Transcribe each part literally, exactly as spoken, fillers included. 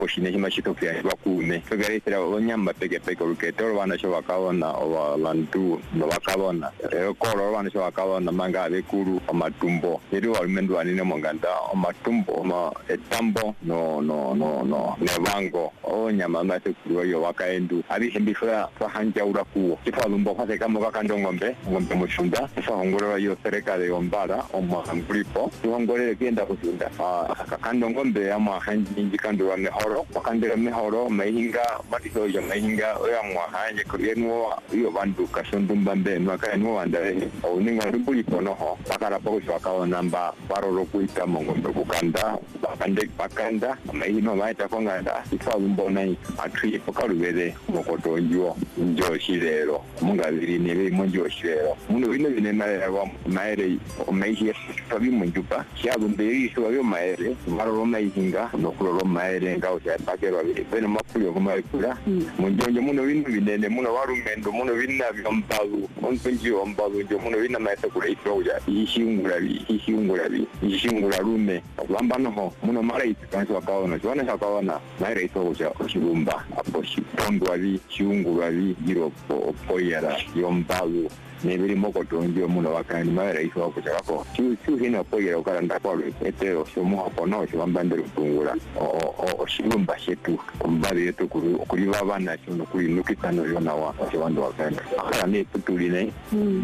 poshine himashitokea bakune tugaretera onyamba peke peke ruketoro banasho bakabona abantu bakabona rero koro banasho bakabona manga abekuru amatumbo rero alumendu anine monganda amatumbo ma etambo no no no no nebango onyama mate kuyo wakaendu abihembifura fahanja urakuo kifalumbo kwase kama kakando ngombe ngombe mushunda fahongora yo serikali yombara omwambripo tuhongore kenda kusunda kakando ngombe ama hanji kando wa mehoro wakandira mehoro mahinga matiso ya mahinga oya mwahanje kurienwo iyo bandu kasondumba mbe nwakaenwo andare oninga rubulipo noho bakara poko shwakawa namba baroro kuita mongombe kukanda bakande bakanda mahino maita konganda ifalumbo nai atri pokalubere mokoto njo njo shirero munga birine be monjo shirero muno bino binena wa maere omeihe tabi munjupa cyabumbe yisho yo maere maroro mahinga no kuroro maere ngao cya pakero bire bene makuyo kumayikura munjonje muno bino binene muno warumendo muno binna byombalu onpenji ombalu njo muno binna maeta kure itroja ishingura bi ishingura bi ishingura rume bamba noho muno mara itkanso akaona jona akaona maere itoja oshibumba aposhi tondo abi shingura bi giro poyera yombalu nebiri mokoto ndio muno wakani maere iso akuchako chu chu hina poyera ukaranda kwalo etero somo hapono shibambandero tungura o o shibumba shetu kumbali yetu kuri babana chuno kuri nukitano yona wa shibando wakanda akara ne putuline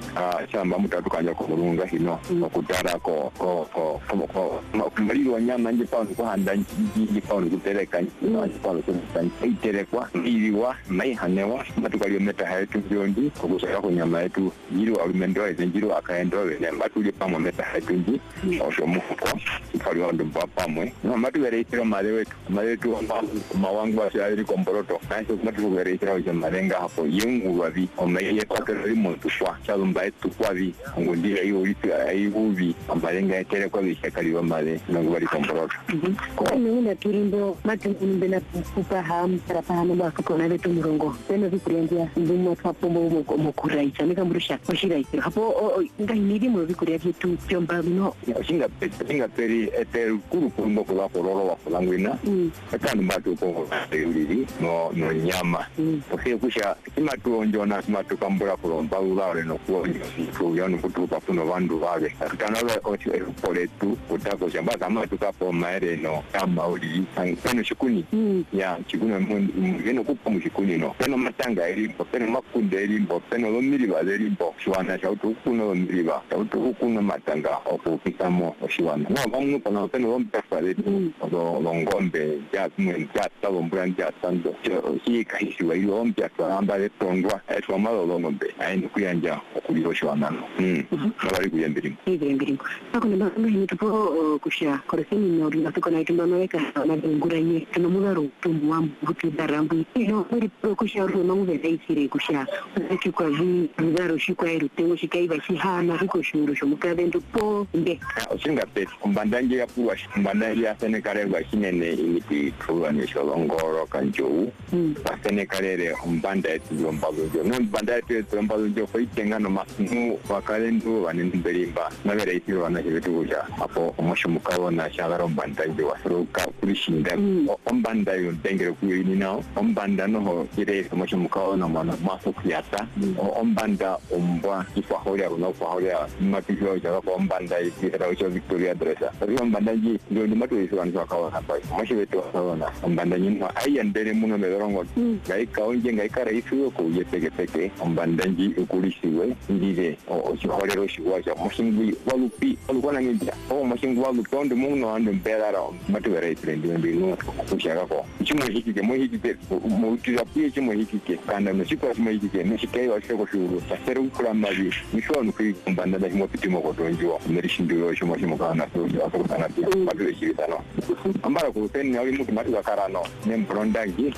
ah chamba mutatukanya ko murunga hino okutara ko ko ko ko kumali wanyama nje pa ko handa nje pa kutereka nje pa kutereka iterekwa iliwa mai hanewa matukali meta haitu byondi kugushaka ko nyama yetu yiro alumendo ezenjiro akaendo ne matuli pamwe meta haitu nje osho mufuko kali wando pamwe no matubere itiro male wetu male wetu mawangu asali komboroto nacho matubere itiro je marenga hapo yengu wabi omaye kwakero limuntu kwa chalumba etu kwabi ngondira iyo iti ayubi amarenga etere kwa bishakali bamale nangu bali komboroto ko nuna turimbo matunumbe na kupa ham tarapana bakona betu murongo beno bikurendia ndumwa twapombo mukura ichamika murusha oshira ikiro hapo ngahimidi mu bikuria byetu byomba bino shinga singa peri eter kuru kumbo kwa kororo wa kulangwina kandi mbatu ko yuli no no nyama ofe kusha kimatu onjona kimatu kambura kulomba ulale no kuo ko yanu kutupa kuno bandu babe kanalo oti poletu utako shamba kama tukapo maere no kama uli pano shikuni ya chikuna ngeno kupa mushikuni no pano matanga elimbo pano makunde elimbo pano lomiri ba elimbo shwana shautu kuno miriba shautu kuno matanga okupitamo oshiwana no bamu pano pano lompe pale do longombe ya mwen ya talombra ya sando si kaisi wa ilo ompya amba le tondwa etwa malo longombe ayi kuyanja okuliro shwana no mm bari kuyembiri kuyembiri ako ndo ngini tupo kusha koreseni no ringa tukona itumba maweka na ngura ye tuno mugaro tumwa butu darambu ino muri kusha ru no mubeza isire kusha ati kwa vi ngaro shikwa iru tengo shikai ba shihana huko shuru shomukabe ndupo mbe osinga pet kumbandanje ya puwa kumbandanje ya senekare ba shinene initi tuwa ni sholongoro kanjo ba senekare umbanda etu lombalujo no mbanda etu lombalujo foi tengano mamu wakalendu wanimberimba nabere itiro wanahibetu uja apo omushomukawo na shagaro mbandanje wasruka kulishinda ombanda yo dengere kuini nao ombanda no ire omushomukawo na mwana maso kuyata ombanda ombwa ifahoria no fahoria matijo ja ko ombanda ikira ujo Victoria Dresa ri ombanda ji ndo matu iswanza kawa hapa mashibetu sawana ombanda nyinwa ayandere muno merongo ngai kaonje ngai kara isu ko yepeke peke ombanda ji ukulisiwe ndire o chihorero shiwaja mushingwi walupi walukona nginja o mushingwi walutondo muno ando mbelara matu vera itrendi ndino kushaka ko chimo hikike mo hikike mo tirapi chimo hikike kana mshiko chimo hikike mshike wa sheko shuru taseru kula mali mishonu ku ombanda da mo pitimo ko donjo merishindiro shimo shimo kana so akana ti matu shirano ambara ko ten ali mutu matu karano nem prondangi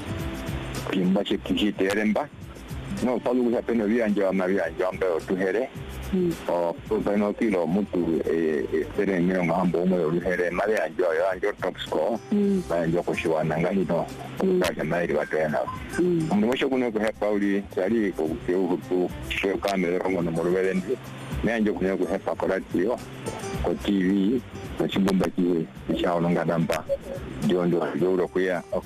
kimba chekiji teremba no palu ya peno vianja maria jambe tuhere o peno kilo mutu e tere mero ngambo mo tuhere maria jo yo anjo top score ba jo ko shiwana ngahito ka jamai watena ndo mosho kuno ko hepa uli tari ko ku ku ko kamera ngo no morwelendi ne anjo kuno ko hepa ko radio ko T V na chibumba ki cha ononga dampa ndio ndio ndio kuya